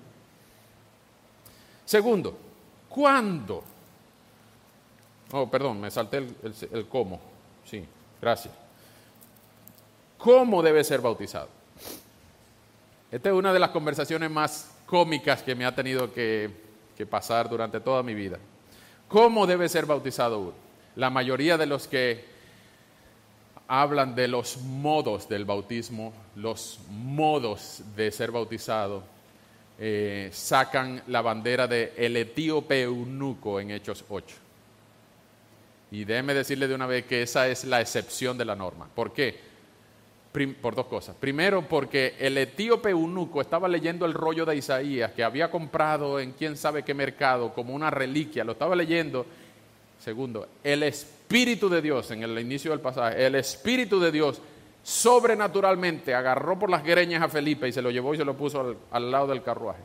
Segundo, ¿cuándo? Oh, perdón, me salté el cómo. Sí, gracias. ¿Cómo debe ser bautizado? Esta es una de las conversaciones más cómicas que me ha tenido que pasar durante toda mi vida. ¿Cómo debe ser bautizado uno? La mayoría de los que hablan de los modos del bautismo, los modos de ser bautizado, sacan la bandera de el etíope eunuco en Hechos 8. Y déjeme decirle de una vez que esa es la excepción de la norma. ¿Por qué? Por dos cosas. Primero, porque el etíope eunuco estaba leyendo el rollo de Isaías que había comprado en quién sabe qué mercado como una reliquia, lo estaba leyendo. Segundo, el Espíritu de Dios, en el inicio del pasaje, el Espíritu de Dios sobrenaturalmente agarró por las greñas a Felipe y se lo llevó y se lo puso al lado del carruaje.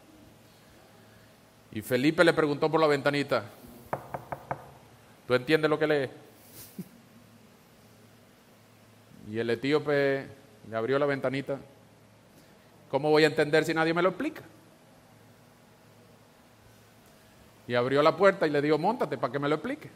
Y Felipe le preguntó por la ventanita, ¿tú entiendes lo que lee? Y el etíope le abrió la ventanita. ¿Cómo voy a entender si nadie me lo explica? Y abrió la puerta y le dijo, móntate para que me lo explique.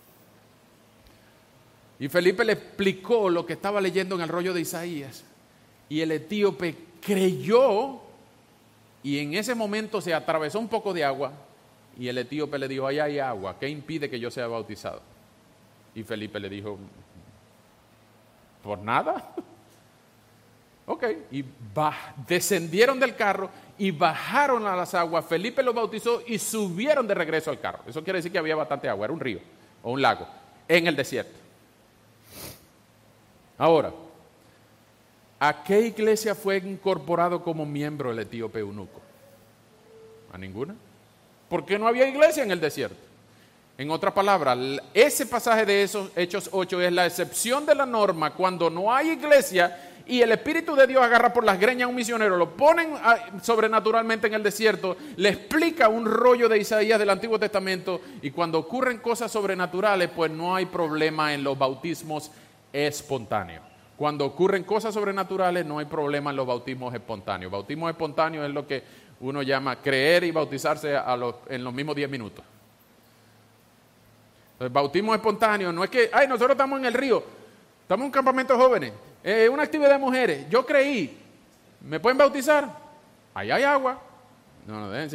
Y Felipe le explicó lo que estaba leyendo en el rollo de Isaías. Y el etíope creyó y en ese momento se atravesó un poco de agua. Y el etíope le dijo, ahí hay agua, ¿qué impide que yo sea bautizado? Y Felipe le dijo, ¿por nada? Ok, y descendieron del carro y bajaron a las aguas. Felipe los bautizó y subieron de regreso al carro. Eso quiere decir que había bastante agua, era un río o un lago en el desierto. Ahora, ¿a qué iglesia fue incorporado como miembro el etíope eunuco? ¿A ninguna? Porque no había iglesia en el desierto. En otras palabras, ese pasaje de esos Hechos 8 es la excepción de la norma cuando no hay iglesia y el Espíritu de Dios agarra por las greñas a un misionero, lo ponen sobrenaturalmente en el desierto, le explica un rollo de Isaías del Antiguo Testamento y cuando ocurren cosas sobrenaturales, pues no hay problema en los bautismos espontáneos. Cuando ocurren cosas sobrenaturales, no hay problema en los bautismos espontáneos. Bautismo espontáneo es lo que uno llama creer y bautizarse en los mismos 10 minutos. El bautismo espontáneo no es que, nosotros estamos en el río, estamos en un campamento de jóvenes, una actividad de mujeres, yo creí, ¿me pueden bautizar? Ahí hay agua. No, déjense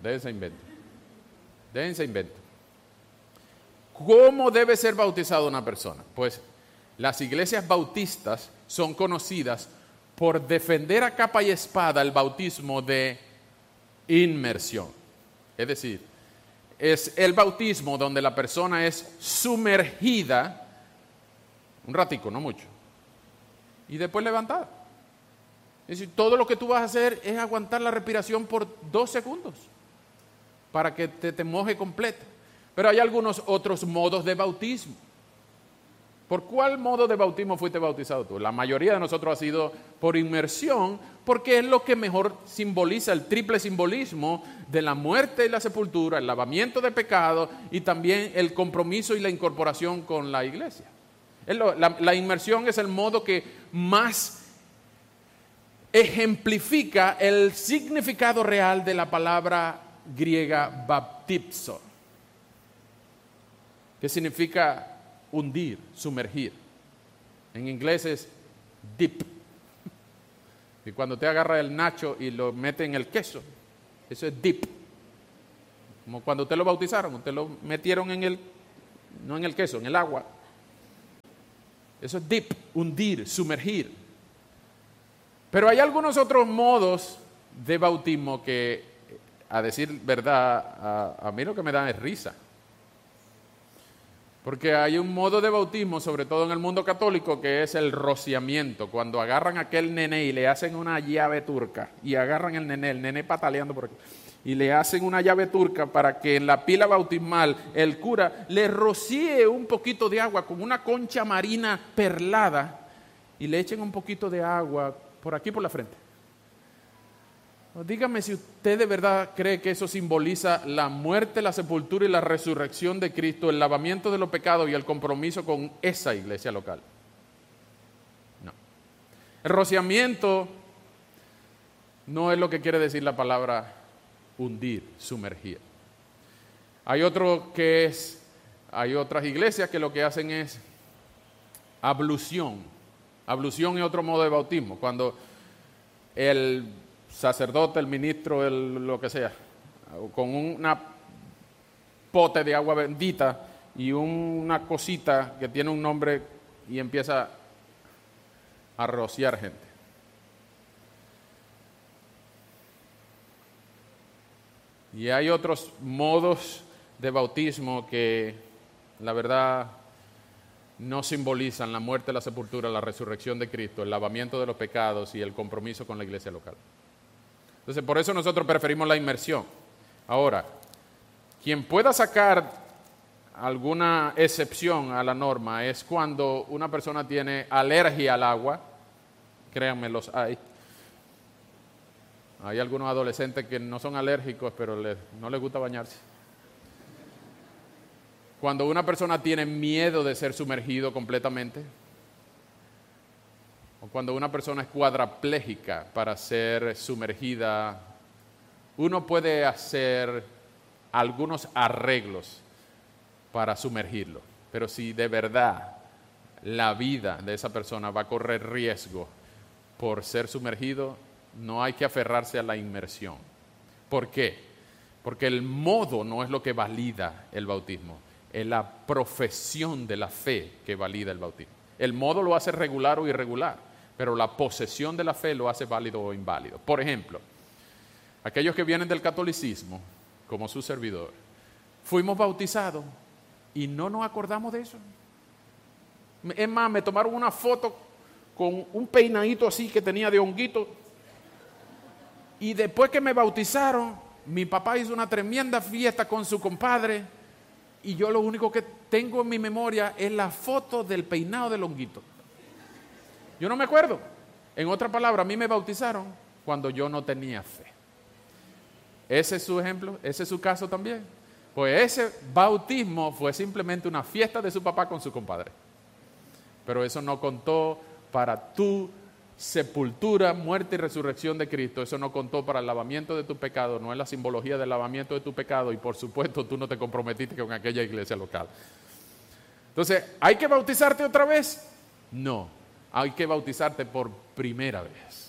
invento. ¿Cómo debe ser bautizada una persona? Pues las iglesias bautistas son conocidas por defender a capa y espada el bautismo de inmersión. Es decir, es el bautismo donde la persona es sumergida, un ratico, no mucho, y después levantada. Es decir, todo lo que tú vas a hacer es aguantar la respiración por 2 segundos para que te moje completa. Pero hay algunos otros modos de bautismo. ¿Por cuál modo de bautismo fuiste bautizado tú? La mayoría de nosotros ha sido por inmersión, porque es lo que mejor simboliza el triple simbolismo de la muerte y la sepultura, el lavamiento de pecado y también el compromiso y la incorporación con la iglesia. La inmersión es el modo que más ejemplifica el significado real de la palabra griega baptizo, que significa hundir, sumergir. En inglés es dip. Y cuando te agarra el nacho y lo mete en el queso, eso es dip. Como cuando usted lo bautizaron, usted lo metieron no en el queso, en el agua. Eso es dip, hundir, sumergir. Pero hay algunos otros modos de bautismo que a decir verdad, a mí lo que me da es risa. Porque hay un modo de bautismo, sobre todo en el mundo católico, que es el rociamiento. Cuando agarran a aquel nené y le hacen una llave turca, y agarran el nené pataleando por aquí, y le hacen una llave turca para que en la pila bautismal el cura le rocíe un poquito de agua con una concha marina perlada y le echen un poquito de agua por aquí por la frente. Dígame si usted de verdad cree que eso simboliza la muerte, la sepultura y la resurrección de Cristo, el lavamiento de los pecados y el compromiso con esa iglesia local. No. El rociamiento no es lo que quiere decir la palabra hundir, sumergir. Hay otras iglesias que lo que hacen es ablución. Ablución es otro modo de bautismo, cuando el sacerdote, el ministro, lo que sea, con una pote de agua bendita y una cosita que tiene un nombre y empieza a rociar gente. Y hay otros modos de bautismo que, la verdad, no simbolizan la muerte, la sepultura, la resurrección de Cristo, el lavamiento de los pecados y el compromiso con la iglesia local. Entonces, por eso nosotros preferimos la inmersión. Ahora, quien pueda sacar alguna excepción a la norma es cuando una persona tiene alergia al agua. Créanme, los hay. Hay algunos adolescentes que no son alérgicos, pero no les gusta bañarse. Cuando una persona tiene miedo de ser sumergido completamente, o cuando una persona es cuadraplégica para ser sumergida, uno puede hacer algunos arreglos para sumergirlo. Pero si de verdad la vida de esa persona va a correr riesgo por ser sumergido, no hay que aferrarse a la inmersión. ¿Por qué? Porque el modo no es lo que valida el bautismo, es la profesión de la fe que valida el bautismo. El modo lo hace regular o irregular, pero la posesión de la fe lo hace válido o inválido. Por ejemplo, aquellos que vienen del catolicismo, como su servidor, fuimos bautizados y no nos acordamos de eso. Es más, me tomaron una foto con un peinadito así que tenía de honguito, y después que me bautizaron, mi papá hizo una tremenda fiesta con su compadre, y yo lo único que tengo en mi memoria es la foto del peinado del honguito. Yo no me acuerdo. En otras palabras, a mí me bautizaron cuando yo no tenía fe. ¿Ese es su ejemplo? ¿Ese es su caso también? Pues ese bautismo fue simplemente una fiesta de su papá con su compadre. Pero eso no contó para tu sepultura, muerte y resurrección de Cristo. Eso no contó para el lavamiento de tu pecado. No es la simbología del lavamiento de tu pecado. Y por supuesto, tú no te comprometiste con aquella iglesia local. Entonces, ¿hay que bautizarte otra vez? No. Hay que bautizarte por primera vez.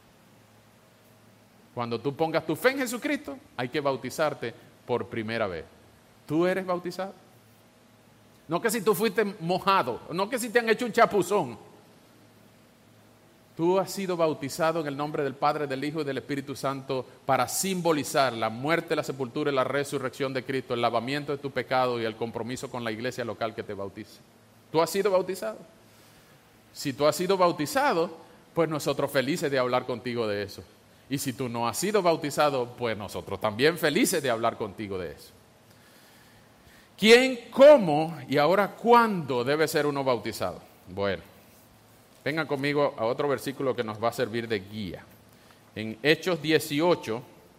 Cuando tú pongas tu fe en Jesucristo, hay que bautizarte por primera vez. ¿Tú eres bautizado? No que si tú fuiste mojado, no que si te han hecho un chapuzón. Tú has sido bautizado en el nombre del Padre, del Hijo y del Espíritu Santo para simbolizar la muerte, la sepultura y la resurrección de Cristo, el lavamiento de tu pecado y el compromiso con la iglesia local que te bautice. ¿Tú has sido bautizado? Si tú has sido bautizado, pues nosotros felices de hablar contigo de eso. Y si tú no has sido bautizado, pues nosotros también felices de hablar contigo de eso. ¿Quién, cómo y ahora cuándo debe ser uno bautizado? Bueno, vengan conmigo a otro versículo que nos va a servir de guía. En Hechos 18,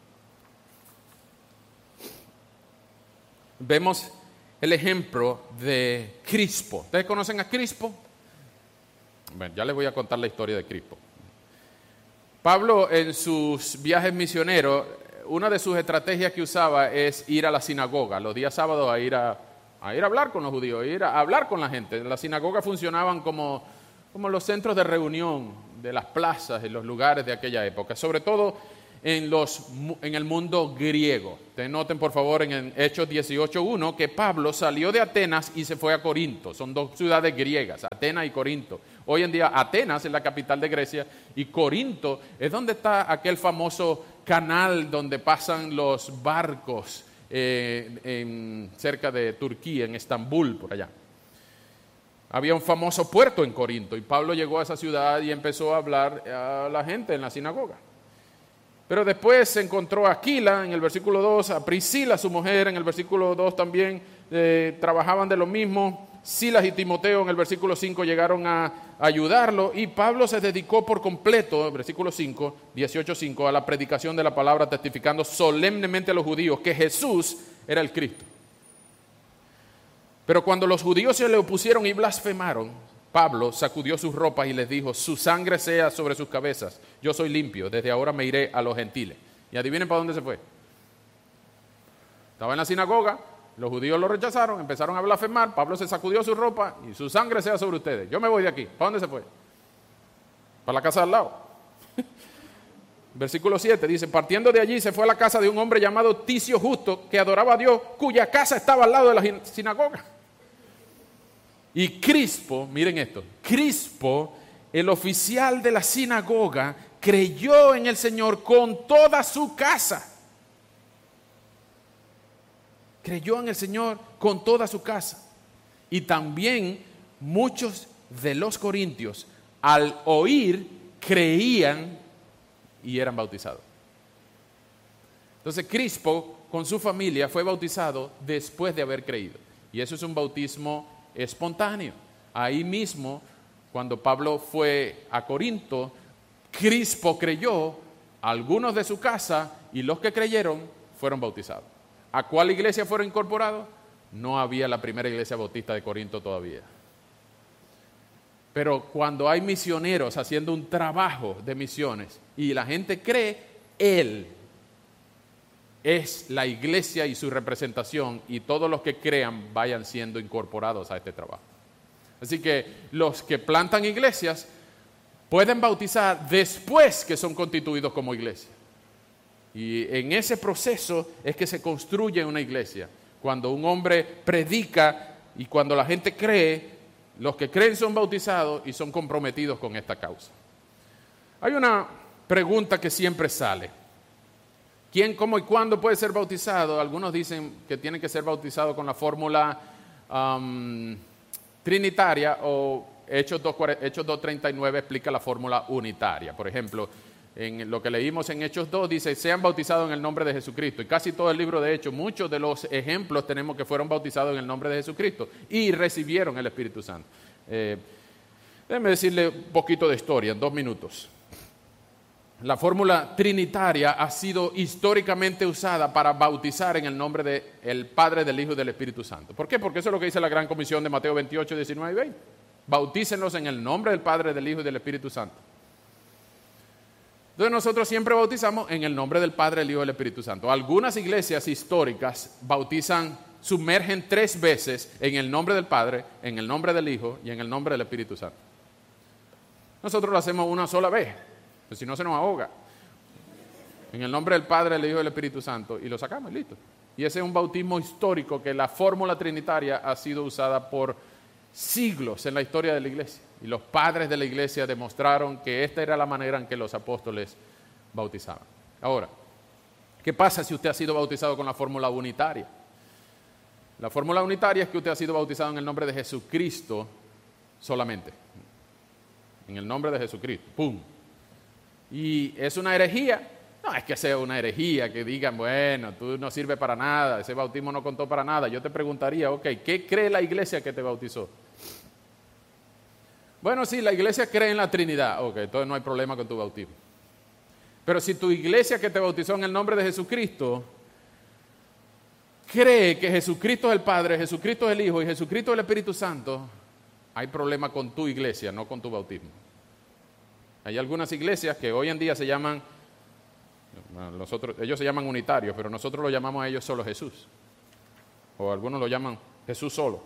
vemos el ejemplo de Crispo. ¿Ustedes conocen a Crispo? Bueno, ya les voy a contar la historia de Crispo. Pablo, en sus viajes misioneros, una de sus estrategias que usaba es ir a la sinagoga, los días sábados a ir a hablar con los judíos, ir a hablar con la gente. Las sinagogas funcionaban como los centros de reunión de las plazas y los lugares de aquella época, sobre todo en el mundo griego. Te noten por favor en Hechos 18:1 que Pablo salió de Atenas y se fue a Corinto. Son dos ciudades griegas, Atenas y Corinto. Hoy en día Atenas es la capital de Grecia y Corinto es donde está aquel famoso canal donde pasan los barcos cerca de Turquía, en Estambul, por allá. Había un famoso puerto en Corinto y Pablo llegó a esa ciudad y empezó a hablar a la gente en la sinagoga. Pero después se encontró a Aquila en el versículo 2, a Priscila, su mujer, en el versículo 2 también trabajaban de lo mismo. Silas y Timoteo en el versículo 5 llegaron a ayudarlo y Pablo se dedicó por completo, versículo 5, 18:5, a la predicación de la palabra, testificando solemnemente a los judíos que Jesús era el Cristo. Pero cuando los judíos se le opusieron y blasfemaron, Pablo sacudió sus ropas y les dijo: su sangre sea sobre sus cabezas, yo soy limpio, desde ahora me iré a los gentiles. Y adivinen para dónde se fue. Estaba en la sinagoga, los judíos lo rechazaron, empezaron a blasfemar, Pablo se sacudió su ropa y su sangre sea sobre ustedes, yo me voy de aquí. ¿Para dónde se fue? Para la casa de al lado. Versículo 7 dice: partiendo de allí se fue a la casa de un hombre llamado Ticio Justo, que adoraba a Dios, cuya casa estaba al lado de la sinagoga. Y Crispo, miren esto, Crispo, el oficial de la sinagoga, creyó en el Señor con toda su casa. Creyó en el Señor con toda su casa. Y también muchos de los corintios, al oír, creían y eran bautizados. Entonces Crispo, con su familia, fue bautizado después de haber creído. Y eso es un bautismo espontáneo. Ahí mismo, cuando Pablo fue a Corinto, Crispo creyó, algunos de su casa, y los que creyeron fueron bautizados. ¿A cuál iglesia fueron incorporados? No había la primera iglesia bautista de Corinto todavía. Pero cuando hay misioneros haciendo un trabajo de misiones y la gente cree, Él es la iglesia y su representación, y todos los que crean vayan siendo incorporados a este trabajo. Así que los que plantan iglesias pueden bautizar después que son constituidos como iglesia. Y en ese proceso es que se construye una iglesia. Cuando un hombre predica y cuando la gente cree, los que creen son bautizados y son comprometidos con esta causa. Hay una pregunta que siempre sale. ¿Quién, cómo y cuándo puede ser bautizado? Algunos dicen que tiene que ser bautizado con la fórmula trinitaria, o Hechos 2:39 explica la fórmula unitaria. Por ejemplo, en lo que leímos en Hechos 2 dice: sean bautizados en el nombre de Jesucristo. Y casi todo el libro de Hechos, muchos de los ejemplos tenemos que fueron bautizados en el nombre de Jesucristo y recibieron el Espíritu Santo. Déjenme decirle un poquito de historia en 2 minutos. La fórmula trinitaria ha sido históricamente usada para bautizar en el nombre del Padre, del Hijo y del Espíritu Santo. ¿Por qué? Porque eso es lo que dice la Gran Comisión de Mateo 28, 19 y 20. Bautícenlos en el nombre del Padre, del Hijo y del Espíritu Santo. Entonces nosotros siempre bautizamos en el nombre del Padre, del Hijo y del Espíritu Santo. Algunas iglesias históricas bautizan, sumergen 3 veces en el nombre del Padre, en el nombre del Hijo y en el nombre del Espíritu Santo. Nosotros lo hacemos una sola vez. Pues si no se nos ahoga. En el nombre del Padre, del Hijo y del Espíritu Santo, y lo sacamos y listo. Y ese es un bautismo histórico, que la fórmula trinitaria ha sido usada por siglos en la historia de la iglesia. Y los padres de la iglesia demostraron que esta era la manera en que los apóstoles bautizaban. Ahora, ¿qué pasa si usted ha sido bautizado con la fórmula unitaria? La fórmula unitaria es que usted ha sido bautizado en el nombre de Jesucristo solamente. En el nombre de Jesucristo. ¡Pum! Y es una herejía. No es que sea una herejía, que digan, bueno, tú no sirves para nada, ese bautismo no contó para nada. Yo te preguntaría, ok, ¿qué cree la iglesia que te bautizó? Bueno, sí, la iglesia cree en la Trinidad. Ok, entonces no hay problema con tu bautismo. Pero si tu iglesia que te bautizó en el nombre de Jesucristo cree que Jesucristo es el Padre, Jesucristo es el Hijo y Jesucristo es el Espíritu Santo, hay problema con tu iglesia, no con tu bautismo. Hay algunas iglesias que hoy en día se llaman, ellos se llaman unitarios, pero nosotros lo llamamos a ellos solo Jesús. O algunos lo llaman Jesús solo.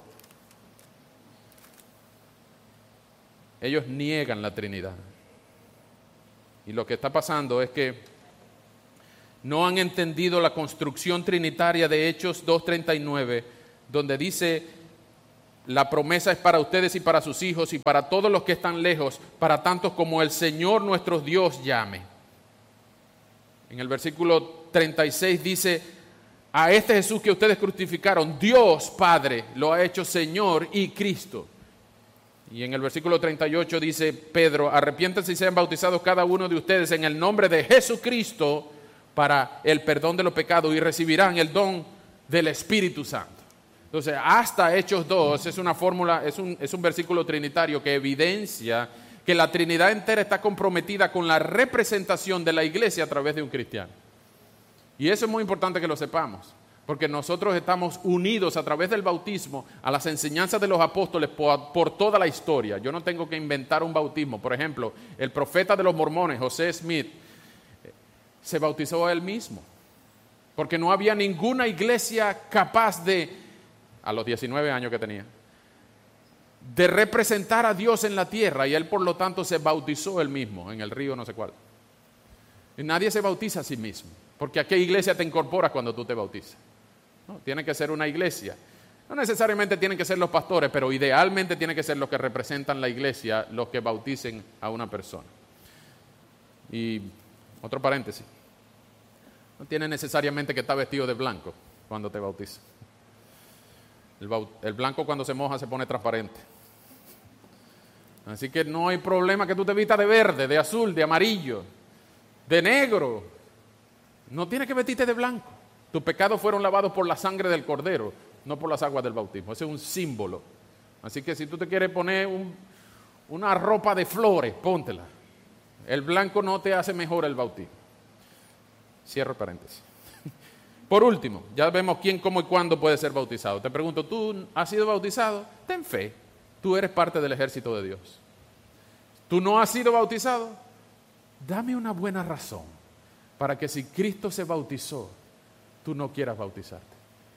Ellos niegan la Trinidad. Y lo que está pasando es que no han entendido la construcción trinitaria de Hechos 2:39, donde dice: la promesa es para ustedes y para sus hijos y para todos los que están lejos, para tantos como el Señor nuestro Dios llame. En el versículo 36 dice: a este Jesús que ustedes crucificaron, Dios Padre lo ha hecho Señor y Cristo. Y en el versículo 38 dice Pedro: arrepiéntanse y sean bautizados cada uno de ustedes en el nombre de Jesucristo para el perdón de los pecados y recibirán el don del Espíritu Santo. Entonces, hasta Hechos 2 es una fórmula, es un versículo trinitario que evidencia que la Trinidad entera está comprometida con la representación de la iglesia a través de un cristiano. Y eso es muy importante que lo sepamos, porque nosotros estamos unidos a través del bautismo a las enseñanzas de los apóstoles por toda la historia. Yo no tengo que inventar un bautismo. Por ejemplo, el profeta de los mormones, José Smith, se bautizó a él mismo, porque no había ninguna iglesia capaz de, a los 19 años que tenía, de representar a Dios en la tierra, y él por lo tanto se bautizó él mismo en el río no sé cuál. Y nadie se bautiza a sí mismo, porque ¿a qué iglesia te incorporas cuando tú te bautizas? No, tiene que ser una iglesia. No necesariamente tienen que ser los pastores, pero idealmente tiene que ser los que representan la iglesia los que bauticen a una persona. Y otro paréntesis: no tiene necesariamente que estar vestido de blanco cuando te bautizas. El blanco cuando se moja se pone transparente. Así que no hay problema que tú te vistas de verde, de azul, de amarillo, de negro. No tienes que vestirte de blanco. Tus pecados fueron lavados por la sangre del Cordero, no por las aguas del bautismo. Ese es un símbolo. Así que si tú te quieres poner una ropa de flores, póntela. El blanco no te hace mejor el bautismo. Cierro paréntesis. Por último, ya vemos quién, cómo y cuándo puede ser bautizado. Te pregunto, ¿tú has sido bautizado? Ten fe, tú eres parte del ejército de Dios. ¿Tú no has sido bautizado? Dame una buena razón para que si Cristo se bautizó, tú no quieras bautizarte.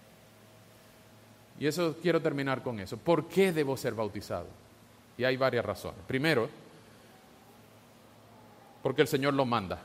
Y eso quiero terminar con eso. ¿Por qué debo ser bautizado? Y hay varias razones. Primero, porque el Señor lo manda.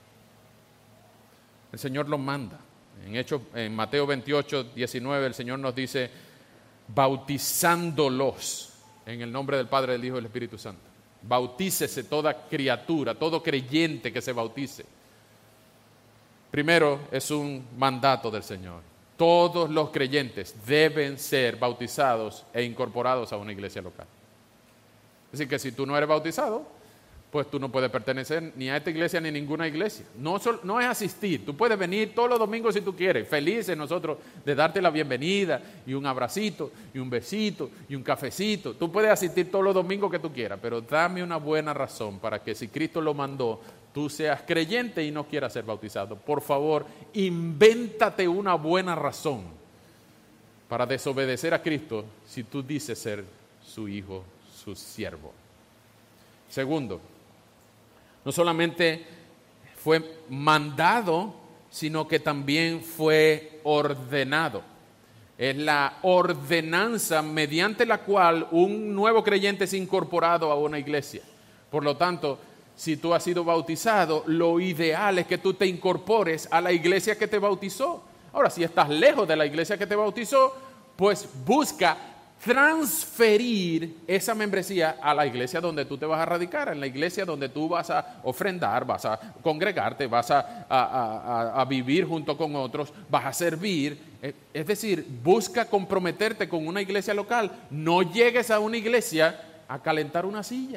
El Señor lo manda. En Mateo 28, 19, el Señor nos dice: bautizándolos en el nombre del Padre, del Hijo y del Espíritu Santo. Bautícese toda criatura, todo creyente que se bautice. Primero, es un mandato del Señor. Todos los creyentes deben ser bautizados e incorporados a una iglesia local. Es decir, que si tú no eres bautizado, pues tú no puedes pertenecer ni a esta iglesia ni a ninguna iglesia. No es asistir. Tú puedes venir todos los domingos si tú quieres. Felices nosotros de darte la bienvenida y un abracito y un besito y un cafecito. Tú puedes asistir todos los domingos que tú quieras, pero dame una buena razón para que si Cristo lo mandó, tú seas creyente y no quieras ser bautizado. Por favor, invéntate una buena razón para desobedecer a Cristo si tú dices ser su hijo, su siervo. Segundo, no solamente fue mandado, sino que también fue ordenado. Es la ordenanza mediante la cual un nuevo creyente es incorporado a una iglesia. Por lo tanto, si tú has sido bautizado, lo ideal es que tú te incorpores a la iglesia que te bautizó. Ahora, si estás lejos de la iglesia que te bautizó, pues busca transferir esa membresía a la iglesia donde tú te vas a radicar, en la iglesia donde tú vas a ofrendar, vas a congregarte, vas a vivir junto con otros, vas a servir. Es decir, busca comprometerte con una iglesia local. No llegues a una iglesia a calentar una silla.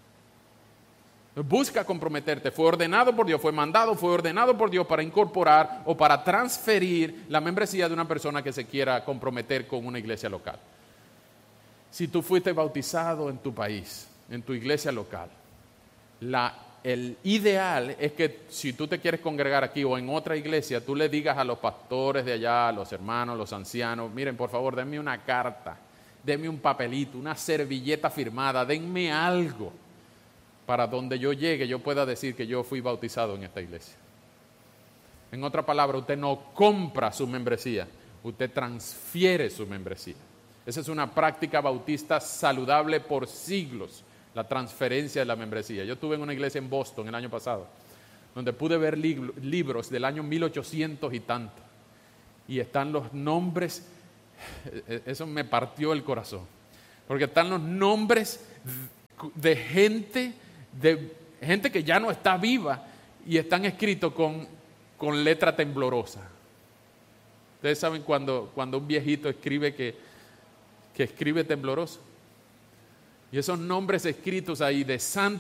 Busca comprometerte. Fue ordenado por Dios, fue mandado, fue ordenado por Dios para incorporar o para transferir la membresía de una persona que se quiera comprometer con una iglesia local. Si tú fuiste bautizado en tu país, en tu iglesia local, el ideal es que si tú te quieres congregar aquí o en otra iglesia, tú le digas a los pastores de allá, a los hermanos, los ancianos: miren, por favor, denme una carta, denme un papelito, una servilleta firmada, denme algo para donde yo llegue yo pueda decir que yo fui bautizado en esta iglesia. En otra palabra, usted no compra su membresía, usted transfiere su membresía. Esa es una práctica bautista saludable por siglos, la transferencia de la membresía. Yo estuve en una iglesia en Boston el año pasado, donde pude ver libros del año 1800 y tanto. Y están los nombres, eso me partió el corazón, porque están los nombres de gente que ya no está viva y están escritos con con letra temblorosa. Ustedes saben cuando un viejito escribe que escribe tembloroso. Y esos nombres escritos ahí de santos